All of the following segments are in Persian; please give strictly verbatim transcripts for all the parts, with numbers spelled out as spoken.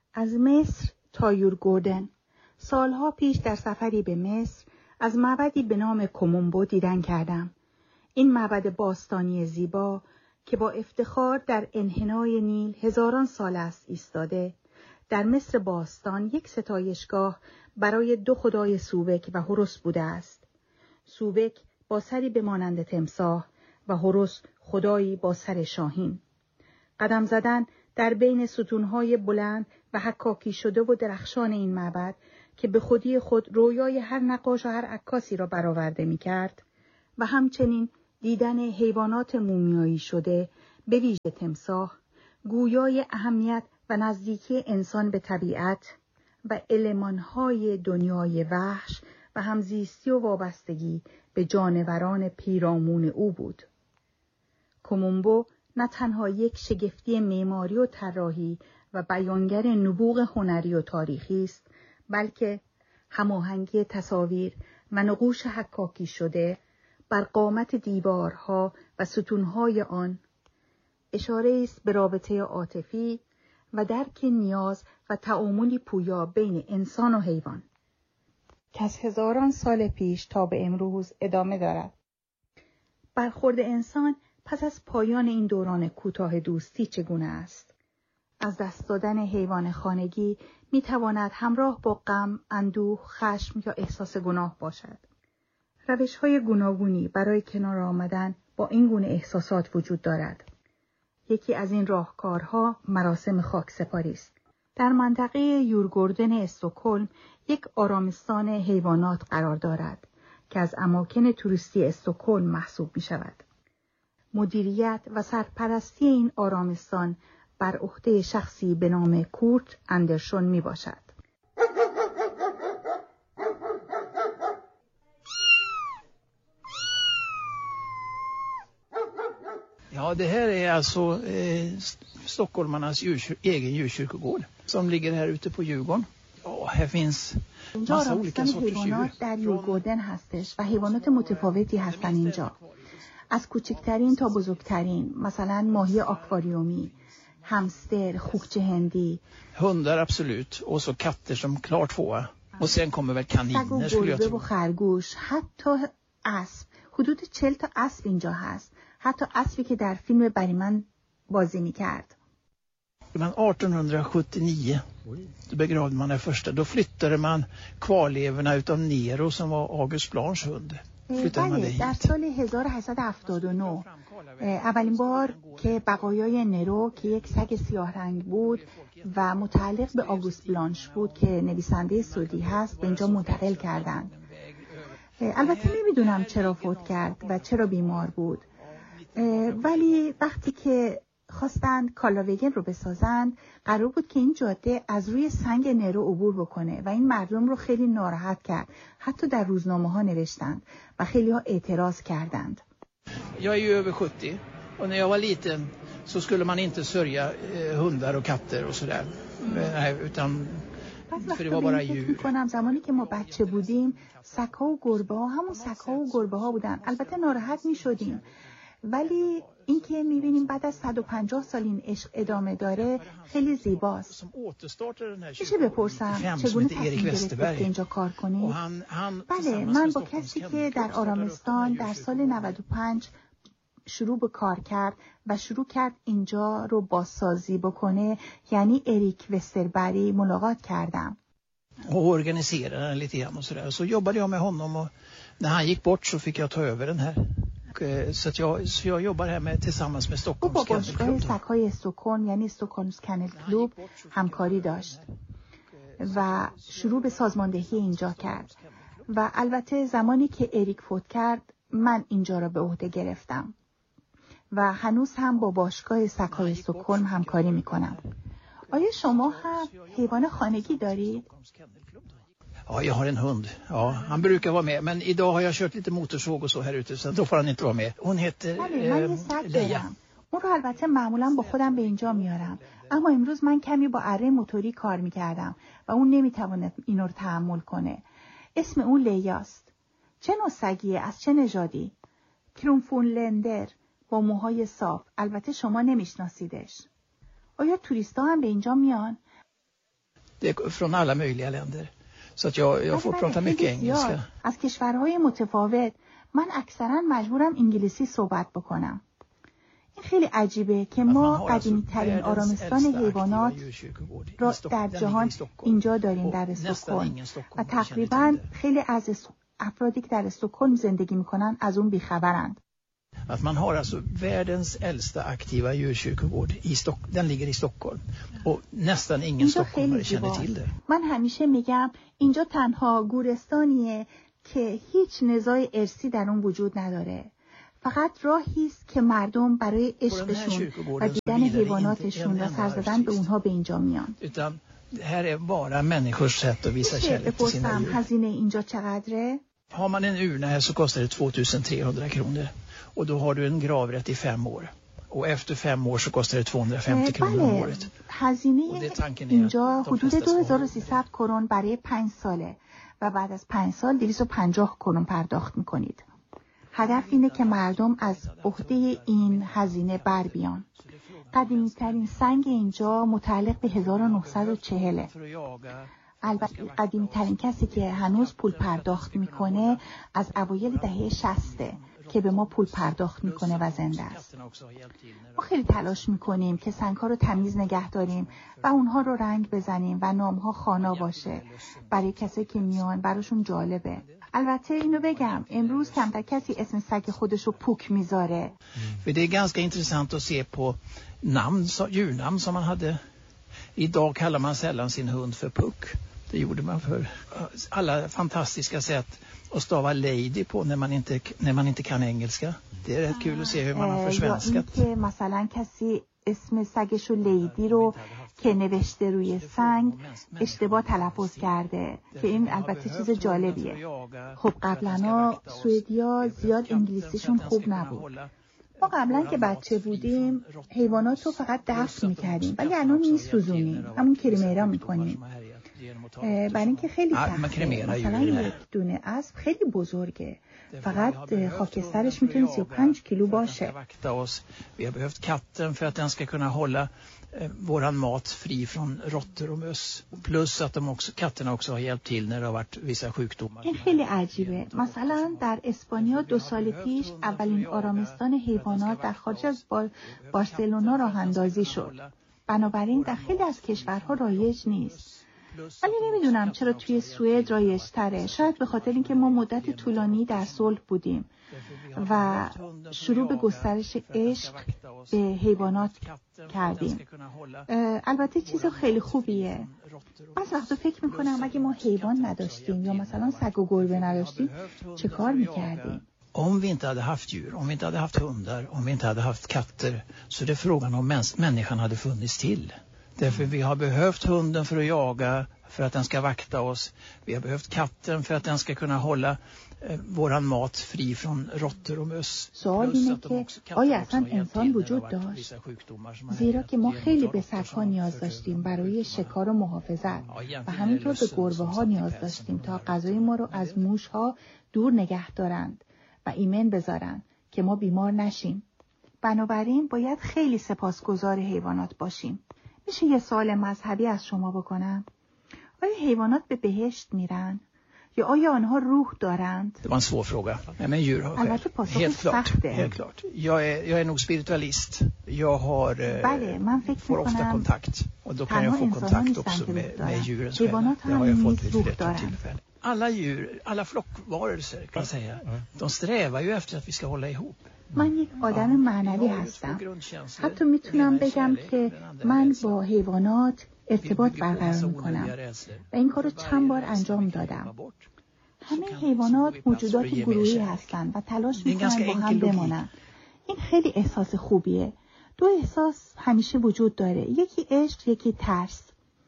از مصر تا یورگوردن. سالها پیش در سفری به مصر از معبدی به نام کومومبو دیدن کردم. این معبد باستانی زیبا که با افتخار در انحنای نیل هزاران سال است ایستاده، در مصر باستان یک ستایشگاه برای دو خدای سوبک و هوروس بوده است. سوبک با سری بمانند تمساح و هوروس خدایی با سر شاهین. قدم زدن در بین ستونهای بلند و حکاکی شده و درخشان این معبد که به خودی خود رویای هر نقاش و هر عکاسی را برآورده می کرد و همچنین دیدن حیوانات مومیایی شده به ویژه تمساح، گویای اهمیت و نزدیکی انسان به طبیعت و المانهای دنیای وحش و همزیستی و وابستگی به جانوران پیرامون او بود. کومومبو نه تنها یک شگفتی معماری و طراحی و بیانگر نبوغ هنری و تاریخی است، بلکه هماهنگی تصاویر و نقوش حکاکی شده بر قامت دیوارها و ستونهای آن اشاره است به رابطه عاطفی و درک نیاز و تعاملی پویا بین انسان و حیوان که از هزاران سال پیش تا به امروز ادامه دارد. برخورد انسان پس از پایان این دوران کوتاه دوستی چگونه است؟ از دست دادن حیوان خانگی می تواند همراه با غم، اندوه، خشم یا احساس گناه باشد. روش‌های گوناگونی برای کنار آمدن با این گونه احساسات وجود دارد. یکی از این راهکارها مراسم خاکسپاری است. در منطقه یورگوردن استکهلم یک آرامستان حیوانات قرار دارد که از اماکن توریستی استکهلم محسوب می شود. مدیریت و سرپرستی این آرامستان بر عهده شخصی به نام کورت اندرسون می باشد. Ja, det här är alltså eh, stockholmarnas djur, egen djurkyrkogård som ligger här ute på Djurgården. Ja, här finns massa olika sorters djur. در یورگوردن هستش و حیوانات متفاوتی هستن اینجا. از کوچکترین تا بزرگترین، مثلا ماهی آکواریومی، همستر، خوکچه هندی. Hundar absolut och så katter som klar tvåa. Och sen kommer väl kaniner skulle jag tro. و خرگوش، حتی اسب. حدود چهل تا اسب اینجا هست. حتی اسبی که در فیلم بریمن بازی می‌کرد. Men arton sjuttionio då begravde man den första. Då flyttade man kvarlevorna utav Nero som var August Blanches hund. Flyttade man det hit. در سال هزار و هشتصد و هفتاد و نه اولین بار که بقایای نرو که یک سگ سیاه رنگ بود و متعلق به آگوست بلانش بود که نویسنده سعودی هست به اینجا منتقل کردند. البته نمیدونم چرا فوت کرد و چرا بیمار بود، ولی وقتی که خواستند کالاوگن رو بسازند قرار بود که این جاده از روی سنگ نرو عبور بکنه و این مردم رو خیلی ناراحت کرد. حتی در روزنامه ها نوشتند و خیلی ها اعتراض کردند. Jag är ju över sjuttio och när jag var liten så skulle man inte sörja hundar och katter och sådär. Nej, utan för det var bara djur. میکنم زمانی که ما بچه بودیم سگ‌ها و گربه‌ها همون سگ‌ها و گربه‌ها بودن. البته ناراحت می‌شدیم، ولی این که می‌بینیم بعد از صد و پنجاه سال این عشق ادامه داره خیلی زیباست. میشه بپرسم چگونه تصمیم گرفتید که اینجا کار کنید؟ بله، من با کسی که در آرامستان در سال نود و پنج شروع به کار کرد و شروع کرد اینجا رو بازسازی بکنه، یعنی اریک وستربری، ملاقات کردم. Och organisera den lite grann och sådär. Så jobbade jag med honom och när han gick bort så fick jag ta över den här. Så att jag så jag jobbar här med tillsammans med Stockholms Kennel Club. سگ‌های استکهلم یعنی استکهلمز کennel کلوب همکاری داشت و شروع به سازماندهی اینجا کرد و البته زمانی که اریک فوت کرد من اینجا را به عهده گرفتم و هنوز هم با باشگاه سگ‌های استکهلم همکاری میکنم. آیا شما هم حیوان خانگی دارید؟ Ja, jag har en hund. Ja, han brukar vara med. Men idag har jag kört lite motorsåg och så här ute. Så då får han inte vara med. Hon heter eh, Leia. اون رو البته معمولا با خودم به اینجا میارم. اما امروز من کمی با اره موتوری کار میکردم و اون نمیتواند اینو رو تحمل کنه. اسم اون لیاست. چه نوع سگیه؟ از چه نژادی؟ کرونفونلندر با موهای صاف. البته شما نمیشناسیدش. آیا توریستا هم به اینجا میان؟ Det är från alla möjliga länder. Så att jag, jag får prata mycket engelska. از کشورهای متفاوت من اکثرا مجبورم انگلیسی صحبت بکنم. این خیلی عجیبه که ما قدیمی ترین آرامستان حیوانات را در جهان اینجا داریم در استکهلم و تقریبا خیلی از افرادی که در استکهلم زندگی میکنن از اون بیخبرند. Att man har alltså världens äldsta aktiva djurkyrkogård i Stock, den ligger i Stockholm och nästan ingen stockholmare känner till det. من همیشه میگم اینجا تنها گورستانیه که هیچ نزاع ارثی در اون وجود نداره. فقط راهی است که مردم برای عشقشون و دیدن حیواناتشون و سر زدن به اونها به اینجا میان. Utan här är bara människors sätt att visa kärlek till sina djur. هزینه اینجا چقدره؟ Har man en urna här så kostar det tvåtusen kronor och då har du en gravrätt i fem år. Och efter fem år så kostar det tvåhundrafemtio kronor om året. هزینه اینجا حدود دو هزار و سیصد کرون برای پنج ساله و بعد از پنج سال دویست و پنجاه کرون پرداخت میکنید. هدف اینه که مردم از عهده این هزینه بر بیان. قدیمی ترین سنگ اینجا متعلق به هزار و نهصد و چهل. البته قدیمی ترین کسی که هنوز پول پرداخت میکنه از اوایل دهه شصت که به ما پول پرداخت میکنه و زنده است. ما خیلی تلاش میکنیم که سنگ‌ها رو تمیز نگه داریم و اونها رو رنگ بزنیم و نام‌ها خوانا باشه. برای کسی که میان براشون جالبه. البته اینو بگم امروز کمتر کسی اسم سگ خودش رو پوک میذاره. För det är ganska intressant att se på namn, djurnamn som man hade. Idag kallar man sällan sin hund för Puck. Det gjorde man för alla fantastiska sätt att stava lady på när man inte när man inte kan engelska. Det är rätt kul att se hur man har försvenskat. Ja, inte مثلا کسی اسم سگش رو لیدی رو که نوشته روی سنگ اشتباه تلفظ کرده که این البته چیز جالبیه. خب قبلا سوئدیا زیاد انگلیسیشون خوب نبود. ما قبلا که بچه بودیم حیوانات رو فقط دفن میکردیم ولی الان میسوزونیم، همون کریمیرا میکنیم. برای اینکه خیلی سخته. مثلا یک دونه اسب خیلی بزرگه، فقط خاکسترش میتونه سی و پنج کیلو باشه. Vi har behövt katten för att den ska kunna hålla våran mat fri från råttor och möss. Plus att de också, katterna också har hjälpt till när det har varit vissa sjukdomar. این خیلی عجیبه. مثلا در اسپانیا دو سال پیش اولین آرامستان حیوانات در خارج از بارسلونا راه اندازی شد. بنابراین در خیلی از کشورها رایج نیست. ولی نمیدونم چرا توی سوئد رایج تره. شاید به خاطر اینکه ما مدت طولانی در صلح بودیم و شروع به گسترش عشق به حیوانات کردیم. البته چیز خیلی خوبیه. بعض وقتا فکر میکنم اگه ما حیوان نداشتیم یا مثلا سگ و گربه نداشتیم چه کار میکردیم؟ Om vi inte hade haft djur, om vi inte hade haft hundar, om vi inte hade haft katter, så är det frågan om mäns- människan hade funnits till. Därför vi har behövt hunden för att jaga, för att den ska vakta oss. Vi har behövt katten för att den ska kunna hålla eh, våran mat fri från råttor och möss. سوال اینه که آیا اصلا انسان وجود داشت؟ زیرا که ما خیلی به سگ‌ها نیاز داشتیم برای شکار و محافظت و همینطور به گربه‌ها نیاز داشتیم تا غذای ما رو از موش‌ها دور نگه دارند و ایمن بذارن که ما بیمار نشیم. بنابراین باید خیلی سپاسگزار حیوانات باشیم. میشه یه سوال مذهبی از شما بکنم؟ آیا حیوانات به بهشت میرن؟ یا آیا آنها روح دارند؟ Det var en svår fråga. Men djur har själ. Helt klart. Helt klart. Jag är, jag är nog spiritualist. Jag har بله، من فکر får ofta kontakt. Och då kan jag få kontakt också med, med djurens själ. Det har jag fått vid flera tillfällen. Alla djur, alla flockvarelser kan jag säga, de strävar ju efter att vi ska hålla ihop. من یک آدم معنوی هستم. حتی میتونم بگم که من با حیوانات ارتباط برقرار میکنم و این کارو چند بار انجام دادم. همه حیوانات موجودات گروهی هستن و تلاش میکنن با هم بمانن. این خیلی احساس خوبیه. دو احساس همیشه وجود داره، یکی عشق، یکی ترس.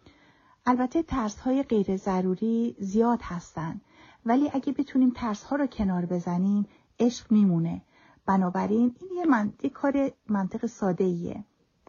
البته ترس‌های غیر ضروری زیاد هستن، ولی اگه بتونیم ترس‌ها رو کنار بزنیم عشق میمونه. بنابراین این یه منطق کار منطق ساده‌ایه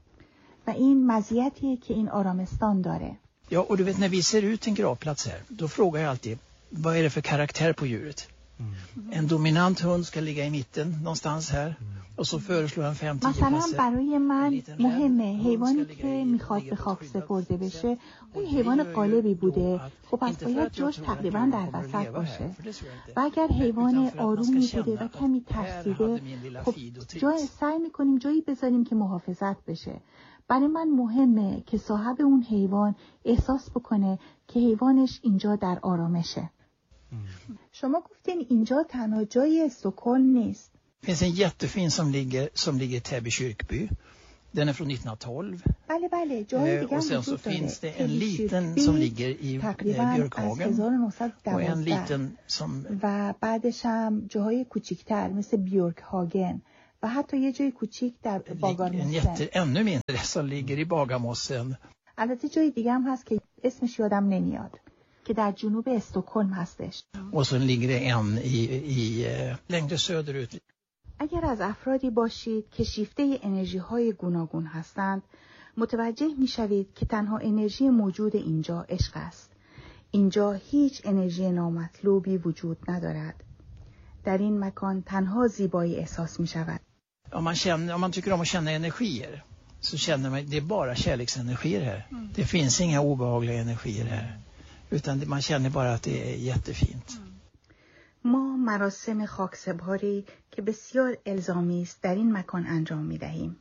و این مزیتیه که این آرامستان داره. Ja, och du vet när vi ser ut en gravplats här, då frågar jag alltid, vad är det för karaktär på djuret? Mm. En dominant hund ska ligga i mitten någonstans här. Mm. Och så föreslår han fem tio مثلا platser. برای من مهمه حیوانی که میخواد به خاک سپرده بشه اون حیوان غالبی بوده، خب پس باید جاش تقریبا در وسط باشه. و اگر حیوان آرومی بوده و کمی ترسیده، خب جا سعی میکنیم جایی بذاریم که محافظت بشه. برای من مهمه که صاحب اون حیوان احساس بکنه که حیوانش اینجا در آرامشه. شما گفتین اینجا تنها جای استکهلم نیست. Det finns en jättefin som ligger, som ligger i Täby kyrkby. Den är från nittonhundratolv. بله بله جای دیگه Och sen så finns det en liten som ligger i Björkhagen. Och en liten som... و بعدش هم جاهای کوچیک‌تر مثل بیورکهاگن و حتی یه جای کوچیک در باگارموسن. Ännu mindre som ligger i Bagarmossen. البته جای دیگه هم هست که اسمش یادم نمیاد که در جنوب استکهلم هستش. Och så ligger det en i, i längre söderut. اگر از افرادی باشید که شیفته انرژی های گوناگون هستند، متوجه می شوید که تنها انرژی موجود اینجا عشق است. اینجا هیچ انرژی نامطلوبی وجود ندارد. در این مکان تنها زیبایی احساس می شود. Om man, känner, om man tycker om att känna energier så känner man det är bara kärleksenergier här. Mm. Det finns inga obehagliga energier här. Utan man känner bara att det är jättefint. ما مراسم خاکسپاری که بسیار الزامی است در این مکان انجام می دهیم.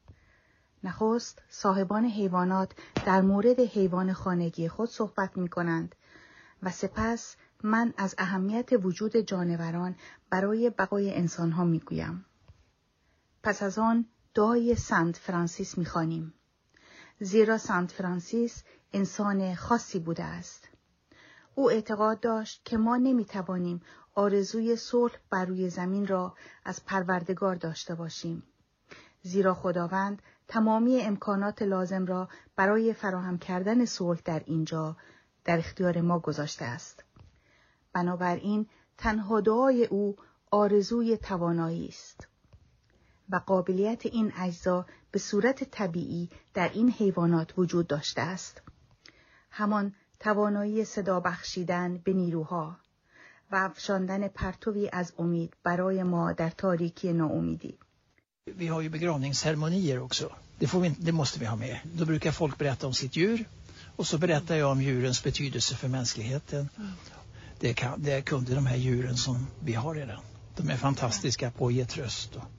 نخست صاحبان حیوانات در مورد حیوان خانگی خود صحبت می کنند و سپس من از اهمیت وجود جانوران برای بقای انسان ها می گویم. پس از آن دعای سنت فرانسیس می خوانیم. زیرا سنت فرانسیس انسان خاصی بوده است. او اعتقاد داشت که ما نمی توانیم آرزوی صلح بر روی زمین را از پروردگار داشته باشیم. زیرا خداوند تمامی امکانات لازم را برای فراهم کردن صلح در اینجا در اختیار ما گذاشته است. بنابراین تنها دعای او آرزوی توانایی است. و قابلیت این اجزا به صورت طبیعی در این حیوانات وجود داشته است. همان توانایی صدا bخشیدن به نیروها و افشاندن پرتوی از امید برای ما در تاریکی ناامیدی. Vi har ju begravningsceremonier också. Det, får vi, det måste vi ha med. Då brukar folk berätta om sitt djur. Och så berättar jag om djurens betydelse för mänskligheten. Mm. Det, kan, det kunde de här djuren som vi har redan. De är fantastiska på att ge tröst och